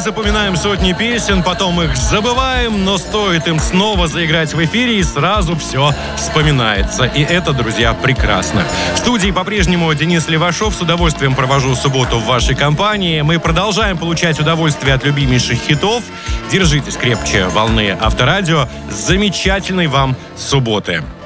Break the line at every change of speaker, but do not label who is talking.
запоминаем сотни песен, потом их забываем, но стоит им снова заиграть в эфире, и сразу все вспоминается. И это, друзья, прекрасно. В студии по-прежнему Денис Левашов. С удовольствием провожу субботу в вашей компании. Мы продолжаем получать удовольствие от любимейших хитов. Держитесь крепче волны Авторадио. Замечательной вам субботы.